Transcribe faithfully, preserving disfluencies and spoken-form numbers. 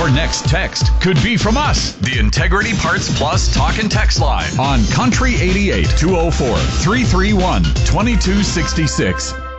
Your next text could be from us. The Integrity Parts Plus Talk and Text Line on Country eighty-eight, two oh four, three three one, two two six six.